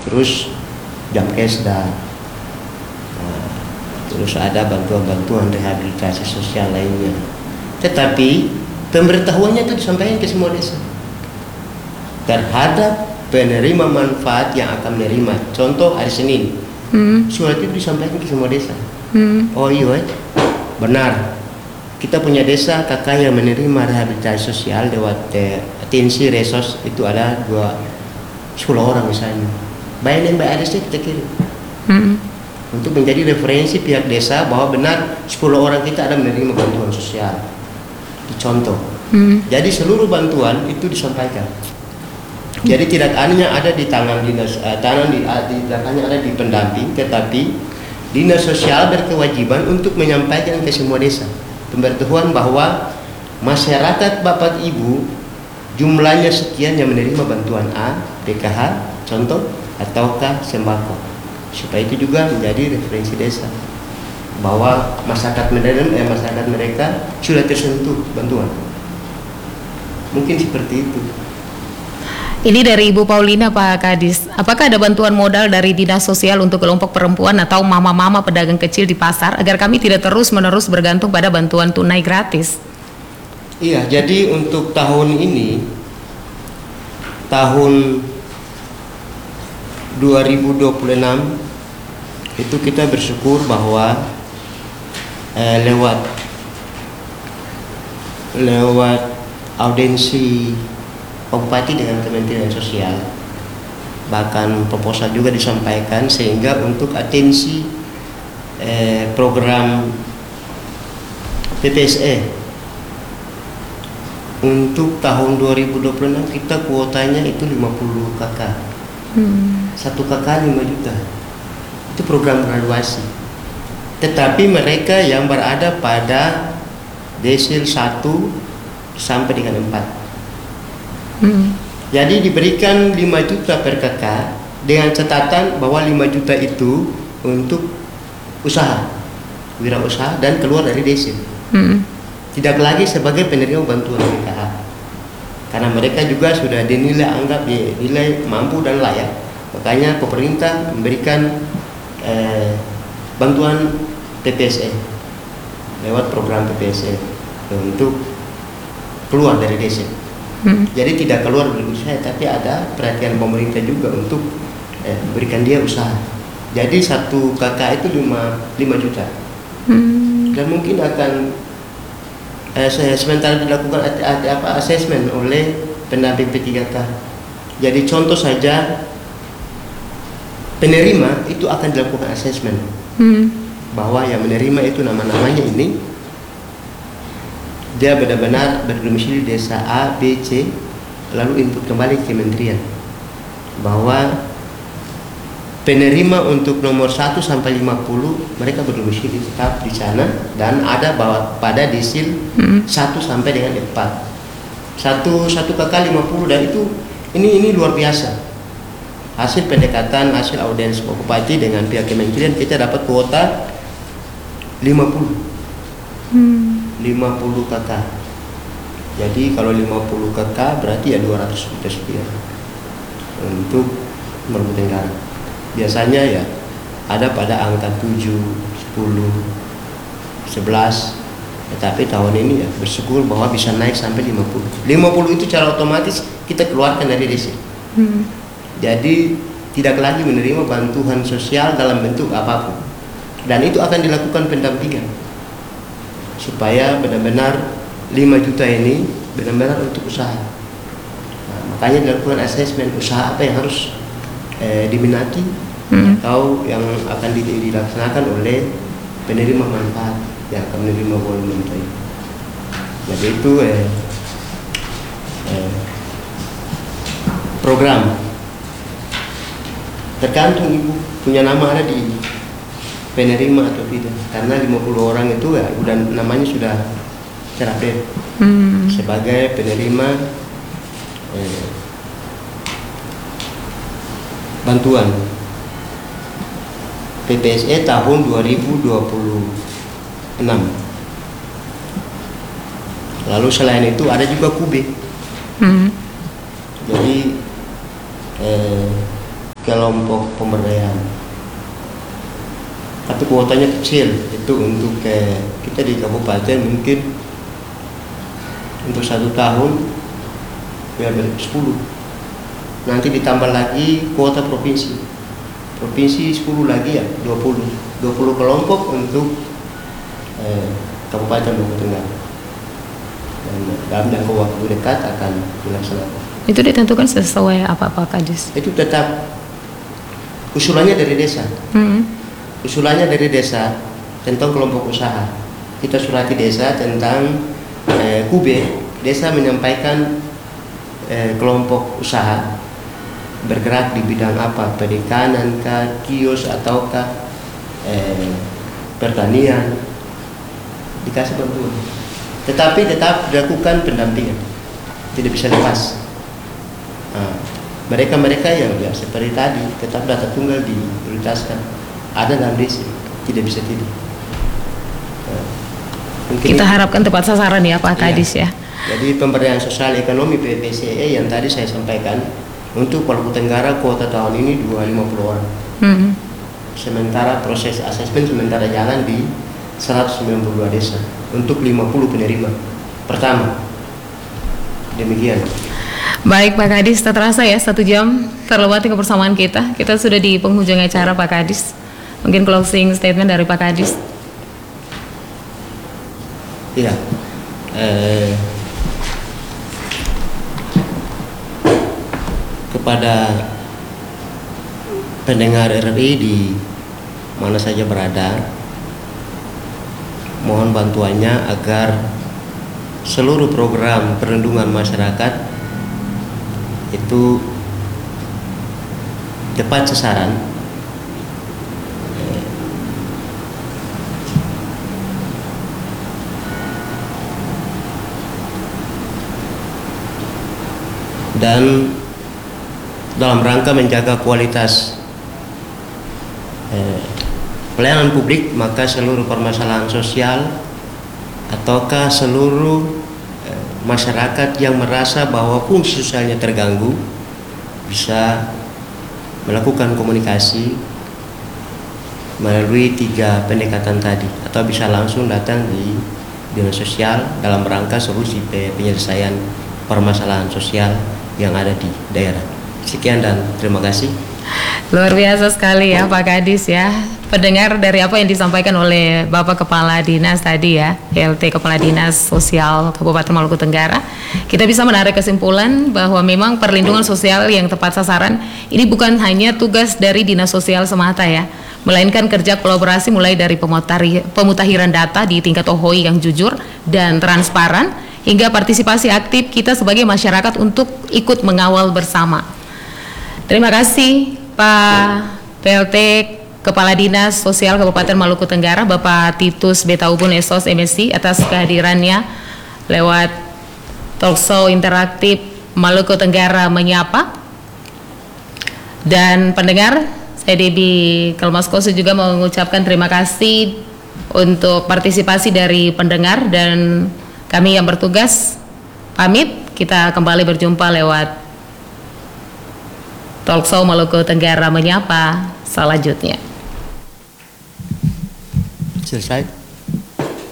terus Jamkesda, terus ada bantuan-bantuan rehabilitasi sosial lainnya. Tetapi pemberitahuannya itu disampaikan ke semua desa terhadap penerima manfaat yang akan menerima. Contoh hari Senin, surat itu disampaikan ke semua desa. Oh iya, benar. Kita punya desa kakak yang menerima rehabilitasi sosial lewat atensi resos itu ada 10 orang misalnya. Bayarin Mbak Aris kita kirim. Untuk menjadi referensi pihak desa bahwa benar 10 orang kita ada menerima bantuan sosial. Dicontoh. Jadi seluruh bantuan itu disampaikan. Jadi tidak hanya ada di tangan dinas, tidak hanya ada di pendamping, tetapi dinas sosial berkewajiban untuk menyampaikan ke semua desa pemberitahuan bahwa masyarakat Bapak Ibu jumlahnya sekian yang menerima bantuan A, PKH, contoh, ataukah sembako. Supaya itu juga menjadi referensi desa bahwa masyarakat mereka sudah tersentuh bantuan. Mungkin seperti itu. Ini dari Ibu Paulina, Pak Kadis. Apakah ada bantuan modal dari dinas sosial untuk kelompok perempuan atau mama-mama pedagang kecil di pasar agar kami tidak terus-menerus bergantung pada bantuan tunai gratis? Iya, jadi untuk tahun ini, tahun 2026 itu kita bersyukur bahwa lewat audiensi Bupati dengan Kementerian Sosial, bahkan proposal juga disampaikan sehingga untuk atensi program PPSE untuk tahun 2026 kita kuotanya itu 50 KK. Satu KK 5 juta. Itu program graduasi. Tetapi mereka yang berada pada desil 1 sampai dengan 4. Jadi diberikan 5 juta per kakak dengan catatan bahwa 5 juta itu untuk usaha, wirausaha dan keluar dari desil. Tidak lagi sebagai penerima bantuan PKH. Karena mereka juga sudah dinilai mampu dan layak. Makanya pemerintah memberikan bantuan PPSE lewat program PPSE untuk keluar dari desil. Jadi tidak keluar dari usaha, tapi ada perhatian pemerintah juga untuk memberikan dia usaha. Jadi satu kakak itu 5 juta. Dan mungkin akan sementara dilakukan asesmen oleh pendamping P3K. Jadi contoh saja, penerima itu akan dilakukan asesmen bahwa yang menerima itu nama-namanya ini dia benar-benar berdomisili desa A, B, C, lalu input kembali ke kementerian bahwa penerima untuk nomor 1 sampai 50 mereka berdomisili tetap di sana dan ada bahwa pada desil 1 sampai dengan 4. Satu kakak 50 dan itu ini luar biasa. Hasil pendekatan, hasil audiens Bupati dengan pihak kementerian kita dapat kuota 50 kakak. Jadi kalau 50 kakak berarti ya 200 juta sekian untuk Maluku Tenggara. Biasanya ya ada pada angka 7, 10, 11. Tetapi tahun ini ya bersyukur bahwa bisa naik sampai 50. 50 itu secara otomatis kita keluarkan dari desil. Jadi tidak lagi menerima bantuan sosial dalam bentuk apapun. Dan itu akan dilakukan pendampingan supaya benar-benar 5 juta ini benar-benar untuk usaha. Nah, makanya dilakukan asesmen usaha apa yang harus diminati atau yang akan dilaksanakan oleh penerima manfaat yang akan menerima volume itu. Jadi itu program tergantung ibu punya nama ada di penerima atau tidak, karena 50 orang itu ya udah namanya sudah terupdate sebagai penerima bantuan PPSE tahun 2026. Lalu selain itu ada juga KUB. Jadi kelompok pemberdayaan. Tapi kuotanya kecil, itu untuk kita di kabupaten mungkin untuk 1 tahun ya 10. Nanti ditambah lagi kuota provinsi 10 lagi ya 20 kelompok untuk Kabupaten Maluku Tenggara. Dan dalam jangka waktu dekat akan dilaksanakan. Itu ditentukan sesuai apa Pak Kadis? Itu tetap usulannya dari desa. Usulannya dari desa tentang kelompok usaha. Kita surati desa tentang Kube. Desa menyampaikan kelompok usaha bergerak di bidang apa, perikanan kah, kios ataukah pertanian, dikasih bantuan. Tetapi tetap dilakukan pendampingan, tidak bisa lepas. Mereka yang ya seperti tadi tetap data tunggal diprioritaskan, ada dalam desa, tidak bisa tidak. Kita harapkan tepat sasaran ya Pak Kadis ya. Jadi pemberdayaan sosial ekonomi PPCE yang tadi saya sampaikan untuk Maluku Tenggara kuota tahun ini 250 orang. Sementara proses asesmen sementara jalan di 192 desa untuk 50 penerima pertama. Demikian. Baik Pak Kadis, tak terasa ya 1 jam terlewati kebersamaan kita. Kita sudah di penghujung acara Pak Kadis. Mungkin closing statement dari Pak Kadis. Iya. Kepada pendengar RRI di mana saja berada, mohon bantuannya agar seluruh program perlindungan masyarakat itu tepat sasaran, dan dalam rangka menjaga kualitas pelayanan publik, maka seluruh permasalahan sosial ataukah seluruh masyarakat yang merasa bahwa fungsi sosialnya terganggu bisa melakukan komunikasi melalui 3 pendekatan tadi, atau bisa langsung datang di dinas sosial dalam rangka solusi penyelesaian permasalahan sosial yang ada di daerah. Sekian dan terima kasih. Luar biasa sekali ya Pak Kadis ya. Pendengar dari apa yang disampaikan oleh Bapak Kepala Dinas tadi ya, PLT Kepala Dinas Sosial Kabupaten Maluku Tenggara, kita bisa menarik kesimpulan bahwa memang perlindungan sosial yang tepat sasaran ini bukan hanya tugas dari Dinas Sosial semata ya, melainkan kerja kolaborasi mulai dari pemutahiran data di tingkat OHOI yang jujur dan transparan, hingga partisipasi aktif kita sebagai masyarakat untuk ikut mengawal bersama. Terima kasih Pak PLT Kepala Dinas Sosial Kabupaten Maluku Tenggara, Bapak Titus Betaubun SOS MSc, atas kehadirannya lewat talkshow interaktif Maluku Tenggara Menyapa. Dan pendengar, saya Debbie Kelmaskoso juga mengucapkan terima kasih untuk partisipasi dari pendengar, dan kami yang bertugas pamit. Kita kembali berjumpa lewat talkshow Maluku Tenggara Menyapa selanjutnya. Selesai.